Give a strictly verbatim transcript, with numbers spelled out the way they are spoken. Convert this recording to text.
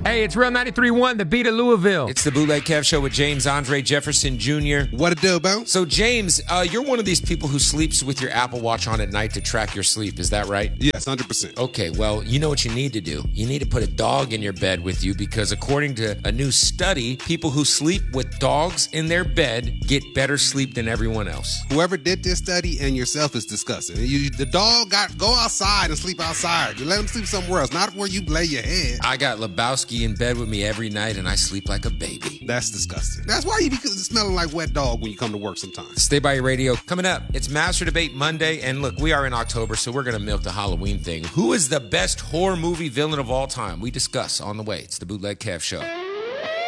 Hey, it's Real ninety-three point one, the beat of Louisville. It's the Bootleg Kev Show with James Andre Jefferson Junior What it do, Bounce? So, James, uh, you're one of these people who sleeps with your Apple Watch on at night to track your sleep. Is that right? Yes, one hundred percent. Okay, well, you know what you need to do. You need to put a dog in your bed with you because according to a new study, people who sleep with dogs in their bed get better sleep than everyone else. Whoever did this study and yourself is disgusting. You, the dog got go outside and sleep outside. You let him sleep somewhere else, not where you lay your head. I got Lebowski in bed with me every night and I sleep like a baby. That's disgusting. That's why you be smelling like wet dog when you come to work sometimes. Stay by your radio. Coming up, it's Master Debate Monday. And look, we are in October, so we're going to milk the Halloween thing. Who is the best horror movie villain of all time? We discuss on the way. It's the Bootleg Kev Show.